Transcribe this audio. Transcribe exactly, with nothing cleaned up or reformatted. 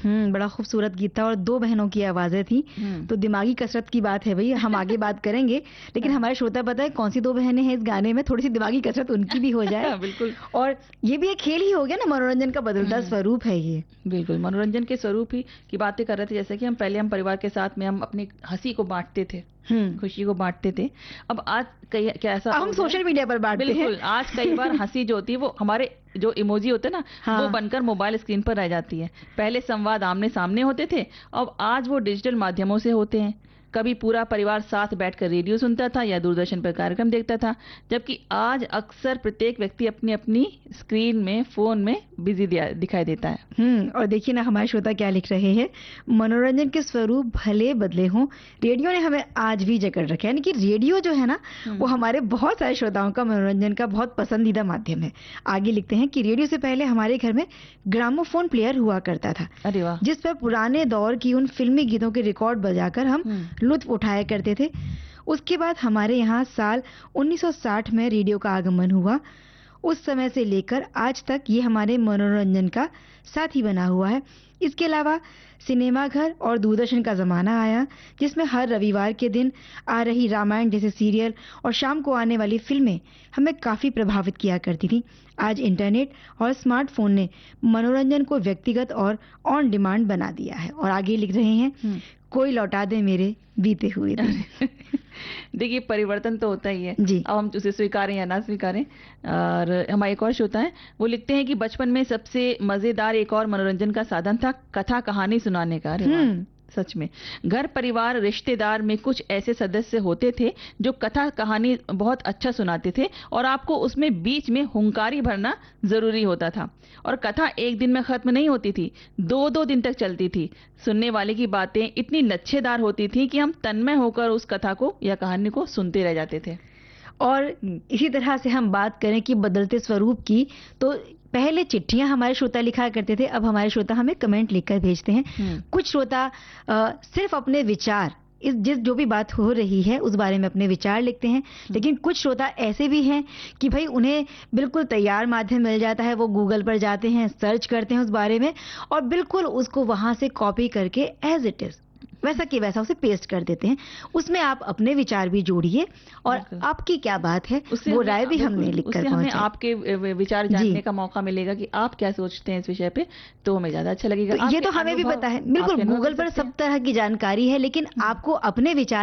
हम्म बड़ा खूबसूरत गीत था और दो बहनों की आवाजें थी। तो दिमागी कसरत की बात है भाई, हम आगे बात करेंगे, लेकिन हमारे श्रोता पता है कौन सी दो बहनें हैं इस गाने में, थोड़ी सी दिमागी कसरत उनकी भी हो जाए। बिल्कुल। और ये भी एक खेल ही हो गया ना, मनोरंजन का बदलता स्वरूप है ये। बिल्कुल, मनोरंजन के स्वरूप ही की बातें कर रहे थे, जैसे कि हम पहले हम परिवार के साथ में हम अपनी हंसी को बांटते थे, खुशी को बांटते थे। अब आज कई क्या ऐसा हम सोशल मीडिया पर बांटते हैं। बिल्कुल, आज कई बार हंसी जो होती है वो हमारे जो इमोजी होते हैं ना, हाँ। वो बनकर मोबाइल स्क्रीन पर रह जाती है। पहले संवाद आमने सामने होते थे, अब आज वो डिजिटल माध्यमों से होते हैं। कभी पूरा परिवार साथ बैठकर रेडियो सुनता था या दूरदर्शन पर कार्यक्रम देखता था, जबकि आज अक्सर प्रत्येक व्यक्ति अपनी अपनी स्क्रीन में, फोन में बिजी दिखाई देता है। हम्म और देखिए ना हमारे श्रोता क्या लिख रहे हैं, मनोरंजन के स्वरूप भले बदले हों, रेडियो ने हमें आज भी जकड़ रखा है। यानी कि रेडियो जो है ना, वो हमारे बहुत सारे श्रोताओं का मनोरंजन का बहुत पसंदीदा माध्यम है। आगे लिखते हैं कि रेडियो से पहले हमारे घर में ग्रामोफोन प्लेयर हुआ करता था। अरे वाह। जिस पर पुराने दौर की उन फिल्मी गीतों के रिकॉर्ड बजाकर हम लुत्फ उठाया करते थे। उसके बाद हमारे यहाँ साल उन्नीस सौ साठ में रेडियो का आगमन हुआ। उस समय से लेकर आज तक ये हमारे मनोरंजन का साथी बना हुआ है। इसके अलावा सिनेमा घर और दूरदर्शन का जमाना आया, जिसमें हर रविवार के दिन आ रही रामायण जैसे सीरियल और शाम को आने वाली फिल्में हमें काफी प्रभावित किया करती थी। आज इंटरनेट और स्मार्टफोन ने मनोरंजन को व्यक्तिगत और ऑन डिमांड बना दिया है। और आगे लिख रहे हैं, कोई लौटा दे मेरे बीते हुए दिन। देखिए, परिवर्तन तो होता ही है जी। अब हम उसे स्वीकारें या ना स्वीकारें। और हमारे एक और श्रोता है, वो लिखते हैं कि बचपन में सबसे मजेदार एक और मनोरंजन का साधन था कथा कहानी सुनाने का। सच में घर परिवार रिश्तेदार में कुछ ऐसे सदस्य होते थे जो कथा कहानी बहुत अच्छा सुनाते थे और आपको उसमें बीच में हुंकारी भरना जरूरी होता था। और कथा एक दिन में खत्म नहीं होती थी, दो दो दिन तक चलती थी। सुनने वाले की बातें इतनी लच्छेदार होती थी कि हम तन्मय होकर उस कथा को या कहानी को सुनते रह जाते थे। और इसी तरह से हम बात करें कि बदलते स्वरूप की, तो पहले चिट्ठियां हमारे श्रोता लिखा करते थे, अब हमारे श्रोता हमें कमेंट लिखकर भेजते हैं। कुछ श्रोता आ, सिर्फ अपने विचार, इस जिस जो भी बात हो रही है उस बारे में अपने विचार लिखते हैं। लेकिन कुछ श्रोता ऐसे भी हैं कि भाई उन्हें बिल्कुल तैयार माध्यम मिल जाता है, वो गूगल पर जाते हैं, सर्च करते हैं उस बारे में और बिल्कुल उसको वहां से कॉपी करके एज इट इज वैसा कि वैसा उसे पेस्ट कर देते हैं। उसमें आप अपने विचार भी जोड़िए और आपकी क्या बात है वो राय भी हमने लिखकर हमें आपके विचार जानने का मौका मिलेगा कि आप क्या सोचते हैं इस विषय पे, तो हमें ज्यादा अच्छा लगेगा। तो ये तो हमें भी पता है, बिल्कुल गूगल पर सब तरह की जानकारी है, लेकिन आपको अपने विचार